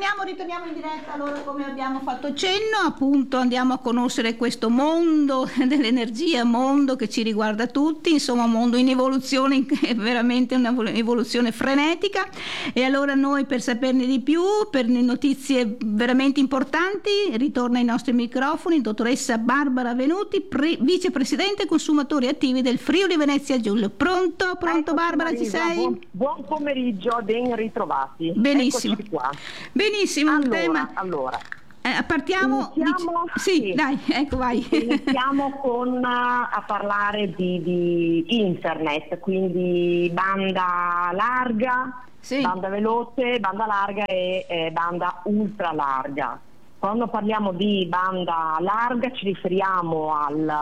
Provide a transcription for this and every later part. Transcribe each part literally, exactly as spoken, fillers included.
ritorniamo, ritorniamo in diretta. Allora, come abbiamo fatto cenno, appunto andiamo a conoscere questo mondo dell'energia, mondo che ci riguarda tutti, insomma un mondo in evoluzione, veramente una evoluzione frenetica. E allora noi, per saperne di più, per notizie veramente importanti, ritorna ai nostri microfoni dottoressa Barbara Venuti, pre- vicepresidente consumatori attivi del Friuli Venezia Giulia. Pronto? Pronto? Eccoci, Barbara, Marisa, ci sei? Buon, buon pomeriggio, ben ritrovati. Benissimo. Eccoci qua. Benissimo, allora, un tema. Allora, Eh, partiamo. iniziamo, Dic- sì, sì. dai, ecco, vai. Iniziamo con uh, a parlare di, di internet, quindi banda larga, Sì. banda veloce, banda larga e eh, banda ultra larga. Quando parliamo di banda larga ci riferiamo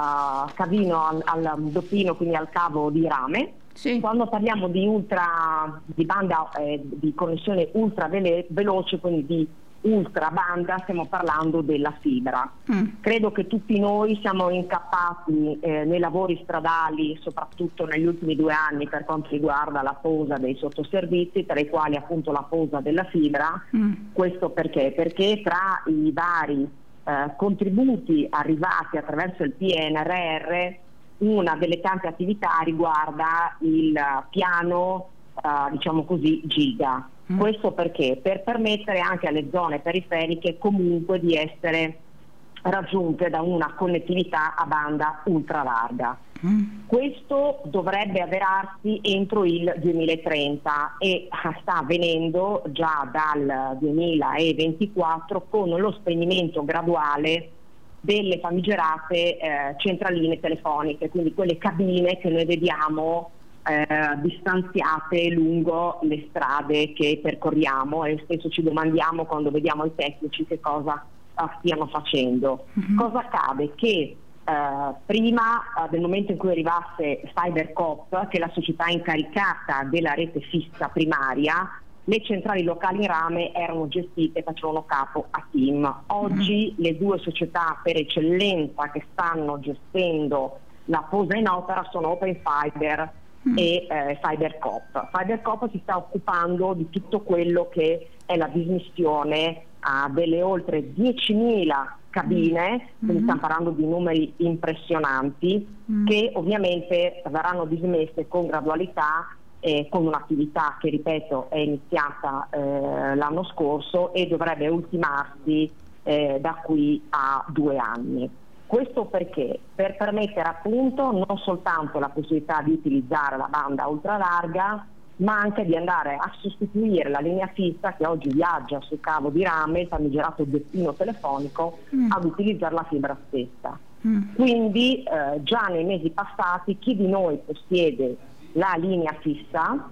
al cavino, al, al doppino, quindi al cavo di rame. Sì. Quando parliamo di ultra, di banda eh, di connessione ultra vele, veloce, quindi di ultra banda, stiamo parlando della fibra. Mm. Credo che tutti noi siamo incappati eh, nei lavori stradali, soprattutto negli ultimi due anni per quanto riguarda la posa dei sottoservizi, tra i quali appunto la posa della fibra. Mm. Questo perché? Perché tra i vari eh, contributi arrivati attraverso il P N R R, una delle tante attività riguarda il piano, uh, diciamo così, giga. Mm. Questo perché? Per permettere anche alle zone periferiche comunque di essere raggiunte da una connettività a banda ultra larga. Mm. Questo dovrebbe avverarsi entro il duemilatrenta e sta avvenendo già dal duemilaventiquattro con lo spegnimento graduale delle famigerate eh, centraline telefoniche, quindi quelle cabine che noi vediamo eh, distanziate lungo le strade che percorriamo, e spesso ci domandiamo quando vediamo i tecnici che cosa uh, stiano facendo. Mm-hmm. Cosa accade? Che uh, prima uh, del momento in cui arrivasse FiberCop, che è la società incaricata della rete fissa primaria, le centrali locali in rame erano gestite, facevano capo a TIM. Oggi mm. le due società per eccellenza che stanno gestendo la posa in opera sono Open Fiber mm. e eh, FiberCop. FiberCop si sta occupando di tutto quello che è la dismissione a delle oltre diecimila cabine, mm. quindi stiamo parlando di numeri impressionanti, mm. che ovviamente verranno dismesse con gradualità, Eh, con un'attività che, ripeto, è iniziata eh, l'anno scorso e dovrebbe ultimarsi eh, da qui a due anni. Questo perché? Per permettere appunto non soltanto la possibilità di utilizzare la banda ultralarga, ma anche di andare a sostituire la linea fissa che oggi viaggia sul cavo di rame, il famigerato doppino telefonico, mm. ad utilizzare la fibra stessa. Mm. Quindi eh, già nei mesi passati chi di noi possiede la linea fissa,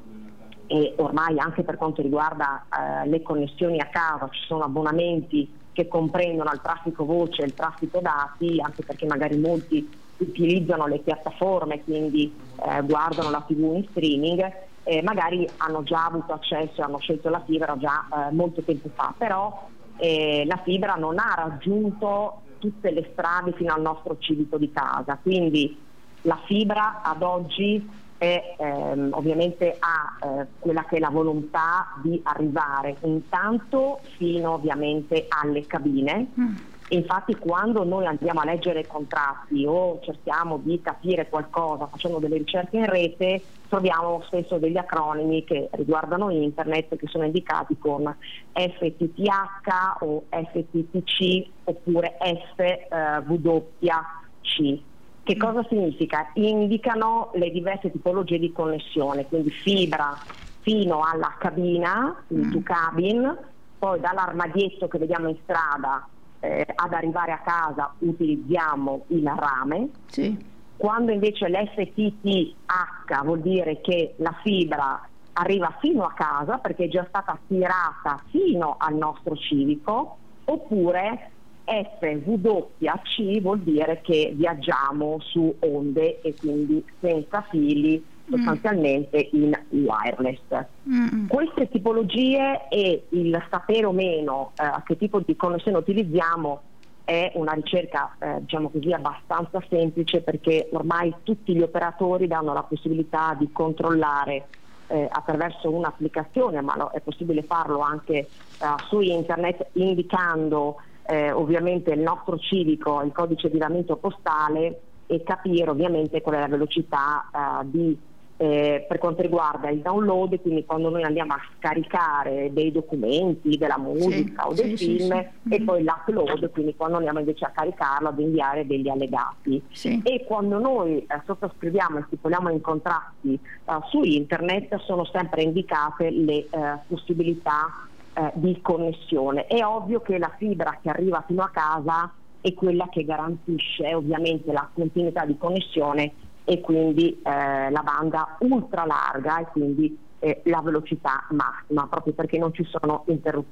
e ormai anche per quanto riguarda eh, le connessioni a casa ci sono abbonamenti che comprendono il traffico voce e il traffico dati, anche perché magari molti utilizzano le piattaforme, quindi eh, guardano la tivù in streaming, eh, magari hanno già avuto accesso e hanno scelto la fibra già eh, molto tempo fa, però eh, la fibra non ha raggiunto tutte le strade fino al nostro civito di casa, quindi la fibra ad oggi e ehm, ovviamente ha eh, quella che è la volontà di arrivare intanto fino ovviamente alle cabine. Mm. Infatti quando noi andiamo a leggere i contratti o cerchiamo di capire qualcosa facendo delle ricerche in rete, troviamo spesso degli acronimi che riguardano internet che sono indicati con F T T H o F T T C oppure F W C. Che cosa significa? Indicano le diverse tipologie di connessione, quindi fibra fino alla cabina, quindi mm. to cabin, poi dall'armadietto che vediamo in strada eh, ad arrivare a casa utilizziamo il rame. Sì. Quando invece l'F T T H vuol dire che la fibra arriva fino a casa perché è già stata tirata fino al nostro civico, oppure F W C vuol dire che viaggiamo su onde e quindi senza fili, sostanzialmente in wireless. Mm. Queste tipologie e il sapere o meno eh, a che tipo di connessione utilizziamo è una ricerca eh, diciamo così abbastanza semplice, perché ormai tutti gli operatori danno la possibilità di controllare eh, attraverso un'applicazione, ma lo, è possibile farlo anche eh, su internet, indicando eh, ovviamente il nostro civico, il codice di pagamento postale, e capire ovviamente qual è la velocità eh, di Eh, per quanto riguarda il download, quindi quando noi andiamo a scaricare dei documenti, della musica sì, o dei sì, film, sì, sì. E poi l'upload, quindi quando andiamo invece a caricarlo, ad inviare degli allegati. Sì. E quando noi eh, sottoscriviamo e stipuliamo in contratti eh, su internet, sono sempre indicate le eh, possibilità eh, di connessione. È ovvio che la fibra che arriva fino a casa è quella che garantisce ovviamente la continuità di connessione e quindi eh, la banda ultra larga e quindi eh, la velocità massima, proprio perché non ci sono interruzioni.